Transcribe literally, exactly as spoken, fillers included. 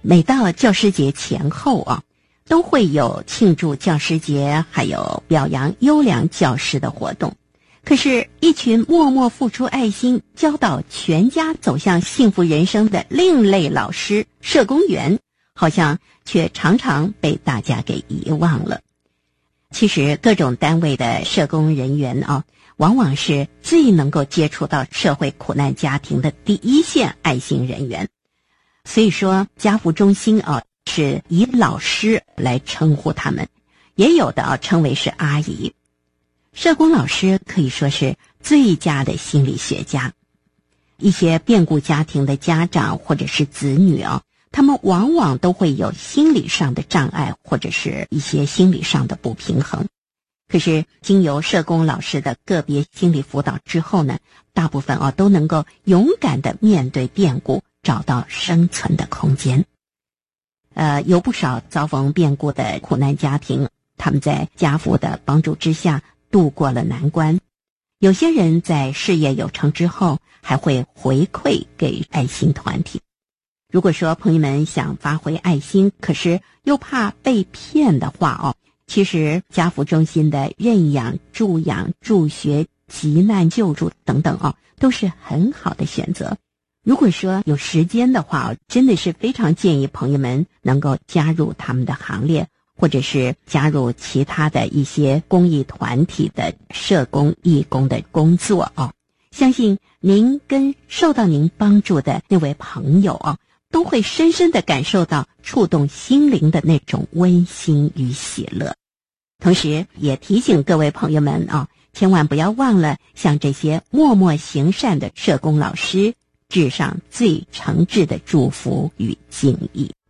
每到教师节前后啊，都会有庆祝教师节还有表扬优良教师的活动。可是一群默默付出爱心教导全家走向幸福人生的另类老师社工员，好像却常常被大家给遗忘了。其实各种单位的社工人员啊，往往是最能够接触到社会苦难家庭的第一线爱心人员。所以说家扶中心啊，是以老师来称呼他们，也有的啊称为是阿姨。社工老师可以说是最佳的心理学家。一些变故家庭的家长或者是子女啊，他们往往都会有心理上的障碍，或者是一些心理上的不平衡。可是经由社工老师的个别心理辅导之后呢，大部分啊都能够勇敢地面对变故，找到生存的空间。呃，有不少遭逢变故的苦难家庭，他们在家扶的帮助之下度过了难关。有些人在事业有成之后，还会回馈给爱心团体。如果说朋友们想发挥爱心，可是又怕被骗的话哦，其实家扶中心的认养、助养、助学、急难救助等等哦，都是很好的选择。如果说有时间的话，真的是非常建议朋友们能够加入他们的行列，或者是加入其他的一些公益团体的社工义工的工作哦。相信您跟受到您帮助的那位朋友哦，都会深深地感受到触动心灵的那种温馨与喜乐。同时也提醒各位朋友们啊，千万不要忘了向这些默默行善的社工老师致上最诚挚的祝福与敬意。